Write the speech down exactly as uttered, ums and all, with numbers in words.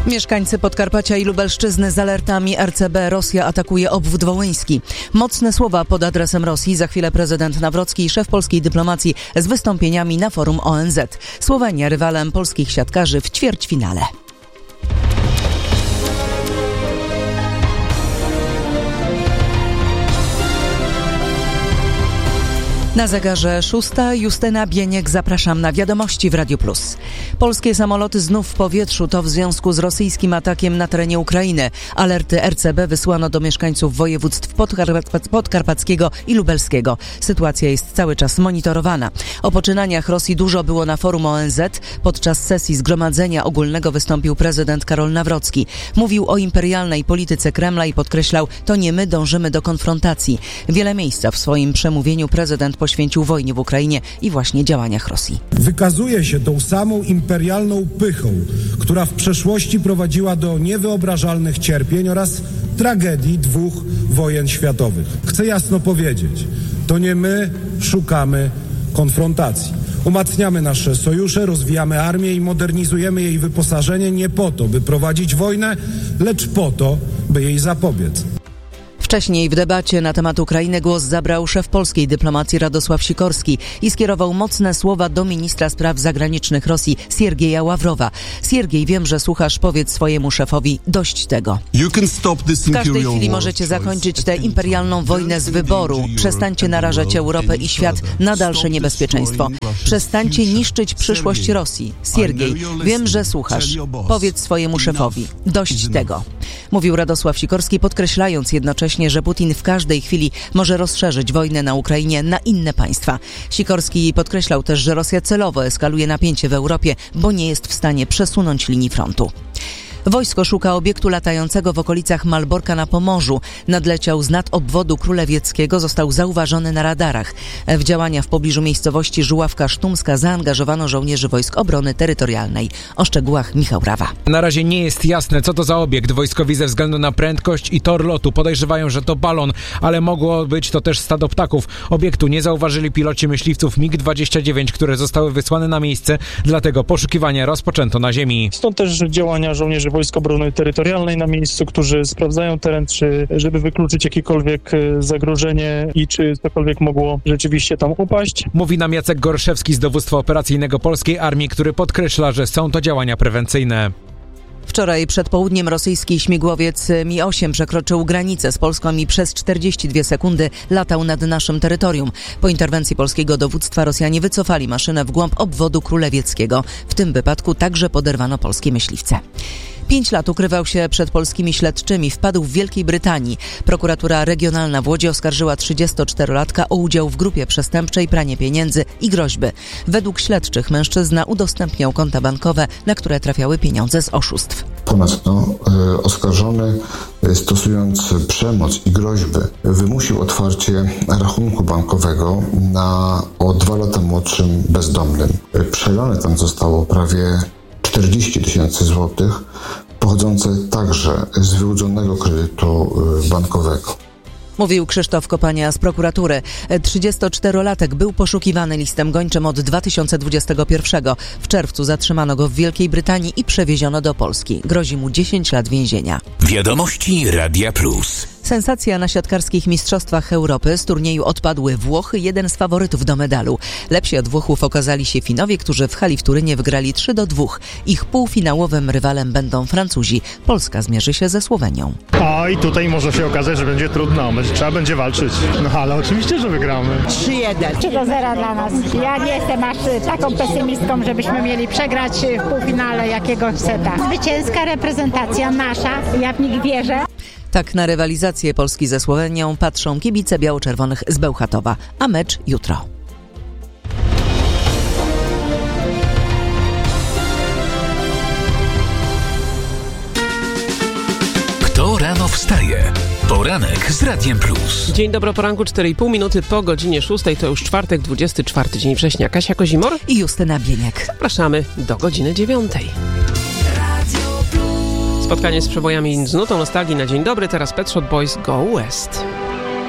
Mieszkańcy Podkarpacia i Lubelszczyzny z alertami R C B. Rosja atakuje obwód wołyński. Mocne słowa pod adresem Rosji. Za chwilę prezydent Nawrocki i szef polskiej dyplomacji z wystąpieniami na forum O N Z. Słowenia rywalem polskich siatkarzy w ćwierćfinale. Na zegarze szósta. Justyna Bieniek, zapraszam na wiadomości w Radiu Plus. Polskie samoloty znów w powietrzu, to w związku z rosyjskim atakiem na terenie Ukrainy. Alerty R C B wysłano do mieszkańców województw Podkarp- podkarpackiego i lubelskiego. Sytuacja jest cały czas monitorowana. O poczynaniach Rosji dużo było na forum O N Z. Podczas sesji Zgromadzenia Ogólnego wystąpił prezydent Karol Nawrocki. Mówił o imperialnej polityce Kremla i podkreślał, to nie my dążymy do konfrontacji. Wiele miejsca w swoim przemówieniu prezydent poświęcił wojnie w Ukrainie i właśnie działaniach Rosji. Wykazuje się tą samą imperialną pychą, która w przeszłości prowadziła do niewyobrażalnych cierpień oraz tragedii dwóch wojen światowych. Chcę jasno powiedzieć, to nie my szukamy konfrontacji. Umacniamy nasze sojusze, rozwijamy armię i modernizujemy jej wyposażenie nie po to, by prowadzić wojnę, lecz po to, by jej zapobiec. Wcześniej w debacie na temat Ukrainy głos zabrał szef polskiej dyplomacji Radosław Sikorski i skierował mocne słowa do ministra spraw zagranicznych Rosji Siergieja Ławrowa. Siergiej, wiem, że słuchasz, powiedz swojemu szefowi dość tego. W każdej chwili możecie zakończyć tę imperialną wojnę z wyboru. Przestańcie narażać Europę i świat na dalsze niebezpieczeństwo. Przestańcie niszczyć przyszłość Rosji. Siergiej, wiem, że słuchasz, powiedz swojemu szefowi dość tego. Mówił Radosław Sikorski, podkreślając jednocześnie, że Putin w każdej chwili może rozszerzyć wojnę na Ukrainie na inne państwa. Sikorski podkreślał też, że Rosja celowo eskaluje napięcie w Europie, bo nie jest w stanie przesunąć linii frontu. Wojsko szuka obiektu latającego w okolicach Malborka na Pomorzu. Nadleciał z nad obwodu królewieckiego, został zauważony na radarach. W działania w pobliżu miejscowości Żuławka-Sztumska zaangażowano żołnierzy Wojsk Obrony Terytorialnej. O szczegółach Michał Rawa. Na razie nie jest jasne, co to za obiekt. Wojskowi ze względu na prędkość i tor lotu podejrzewają, że to balon, ale mogło być to też stado ptaków. Obiektu nie zauważyli piloci myśliwców mig dwadzieścia dziewięć, które zostały wysłane na miejsce, dlatego poszukiwania rozpoczęto na ziemi. Stąd też działania żołnierzy Wojsk Obrony Terytorialnej na miejscu, którzy sprawdzają teren, czy żeby wykluczyć jakiekolwiek zagrożenie i czy cokolwiek mogło rzeczywiście tam upaść. Mówi nam Jacek Gorszewski z Dowództwa Operacyjnego Polskiej Armii, który podkreśla, że są to działania prewencyjne. Wczoraj przed południem rosyjski śmigłowiec Mi osiem przekroczył granicę z Polską i przez czterdzieści dwie sekundy latał nad naszym terytorium. Po interwencji polskiego dowództwa Rosjanie wycofali maszynę w głąb obwodu królewieckiego. W tym wypadku także poderwano polskie myśliwce. Pięć lat ukrywał się przed polskimi śledczymi. Wpadł w Wielkiej Brytanii. Prokuratura Regionalna w Łodzi oskarżyła trzydziestoczterolatka o udział w grupie przestępczej, pranie pieniędzy i groźby. Według śledczych mężczyzna udostępniał konta bankowe, na które trafiały pieniądze z oszustw. Ponadto y, oskarżony, y, stosując przemoc i groźby, wymusił otwarcie rachunku bankowego na o dwa lata młodszym bezdomnym. Y, przelane tam zostało prawie czterdzieści tysięcy złotych, pochodzące także z wyłudzonego kredytu bankowego. Mówił Krzysztof Kopania z prokuratury. trzydziestoczterolatek był poszukiwany listem gończym od dwa tysiące dwudziestego pierwszego. W czerwcu zatrzymano go w Wielkiej Brytanii i przewieziono do Polski. Grozi mu dziesięć lat więzienia. Wiadomości Radia Plus. Sensacja na siatkarskich mistrzostwach Europy. Z turnieju odpadły Włochy, jeden z faworytów do medalu. Lepsi od Włochów okazali się Finowie, którzy w hali w Turynie wygrali trzy do dwóch. Ich półfinałowym rywalem będą Francuzi. Polska zmierzy się ze Słowenią. O, i tutaj może się okazać, że będzie trudno. Trzeba będzie walczyć. No ale oczywiście, że wygramy. trzy jeden. trzy do zera dla nas. Ja nie jestem aż taką pesymistką, żebyśmy mieli przegrać w półfinale jakiegoś seta. Zwycięska reprezentacja nasza. Ja w nich wierzę. Tak na rywalizację Polski ze Słowenią patrzą kibice biało-czerwonych z Bełchatowa, a mecz jutro. Kto rano wstaje? Poranek z Radiem Plus. Dzień dobry, poranku, cztery i pół minuty po godzinie szóstej. To już czwartek, dwudziesty czwarty dzień września. Kasia Kozimor i Justyna Bieniek. Zapraszamy do godziny dziewiątej. Spotkanie z przebojami z nutą nostalgii na dzień dobry. Teraz Pet Shop Boys Go West.